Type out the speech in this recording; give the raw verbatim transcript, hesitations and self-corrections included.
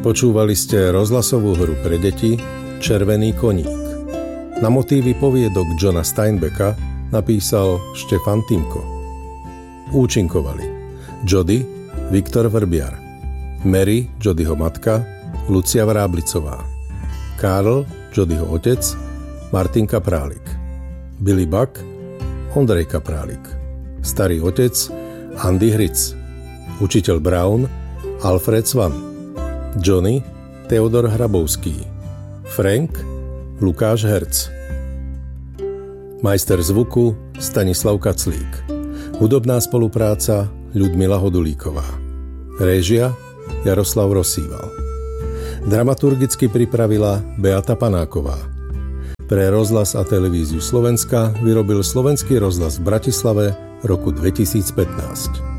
Počúvali ste rozhlasovú hru pre deti Červený koník. Na motívy poviedok Johna Steinbecka napísal Štefan Timko. Účinkovali Jody, Viktor Vrbiar, Mary, Jodyho matka, Lucia Vráblicová, Karl, Jodyho otec, Martin Kaprálik, Billy Buck, Ondrej Kaprálik, starý otec, Andy Hric, učiteľ Brown, Alfred Swan, Johnny, Teodor Hrabovský, Frank, Lukáš Herc, majster zvuku Stanislav Kaclík, hudobná spolupráca Ľudmila Hodulíková, réžia Jaroslav Rosíval. Dramaturgicky pripravila Beata Panáková. Pre rozhlas a televíziu Slovenska vyrobil Slovenský rozhlas v Bratislave roku dvetisícpätnásť.